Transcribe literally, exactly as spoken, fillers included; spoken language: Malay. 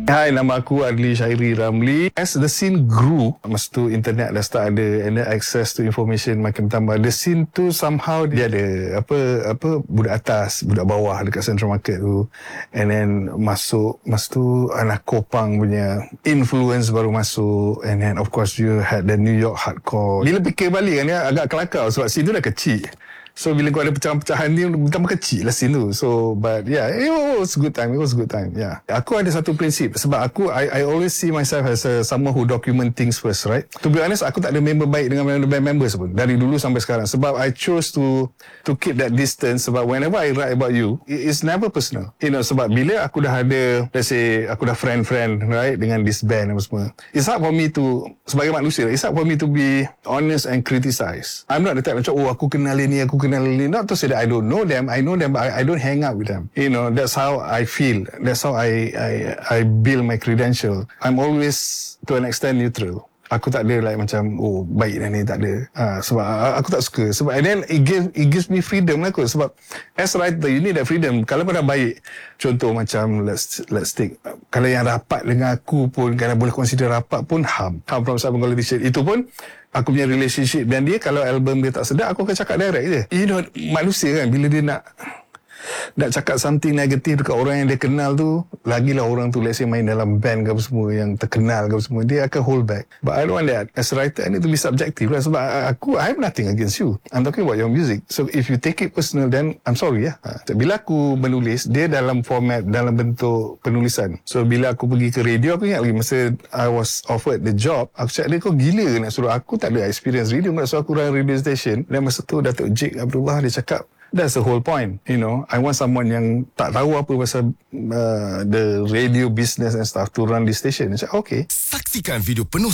Hai, nama aku Adli Syairi Ramli. As the scene grew, masa tu internet dah start ada and then access to information makin tambah. The scene tu somehow dia ada apa apa budak atas, budak bawah dekat Central Market tu. And then masuk, masa tu anak Kopang punya influence baru masuk. And then of course you had the New York hardcore. Bila fikir balik kan, dia agak kelakar sebab scene tu dah kecil. So bila kau ada pecahan-pecahan ni, tambah kecil lah scene tu. So but yeah, it was a good time. It was a good time. Yeah. Aku ada satu prinsip sebab aku I, I always see myself as a, someone who document things first, right? To be honest, aku tak ada member baik dengan band members pun dari dulu sampai sekarang. Sebab I chose to to keep that distance. Sebab whenever I write about you, it is never personal. You know, sebab bila aku dah ada, let's say aku dah friend-friend, right, dengan this band apa semua. It's hard for me to, sebagai manusia, it's hard for me to be honest and criticize. I'm not the type macam, oh aku kenal ni, aku kenal ni. Not to say that I don't know them, I know them, but I, I don't hang out with them. You know, that's how I feel. That's how I I I build my credential. I'm always to an extent neutral. Aku tak ada like macam oh baik dah ni, tak ada. Ha, sebab aku tak suka. Sebab and then it gives it gives me freedom lah kot. Sebab as writer you need that freedom. Kalau kau dah baik, contoh macam let's let's take kalau yang rapat dengan aku pun, kalau boleh consider rapat pun Ham. Ham from Sabang Quality Shade. Itu pun aku punya relationship dengan dia, kalau album dia tak sedap, aku akan cakap direct je. You know, manusia kan, bila dia nak nak cakap something negatif dekat orang yang dia kenal tu, lagilah orang tu let's say main dalam band ke apa semua yang terkenal ke apa semua, dia akan hold back. But I don't want that. As a writer, I need to be subjective lah. Sebab aku, I have nothing against you. I'm talking about your music. So if you take it personal, then I'm sorry ya. Ha. Bila aku menulis, dia dalam format, dalam bentuk penulisan. So bila aku pergi ke radio, aku ingat lagi masa I was offered the job, aku cakap dia, kau gila ke nak suruh aku, tak ada experience radio, nak suruh aku run radio station. Dan masa tu Datuk Jake Abdullah dia cakap, that's the whole point, you know. I want someone yang tak tahu apa pasal uh, the radio business and stuff to run the station. Saya cakap, okay. Saksikan video penuh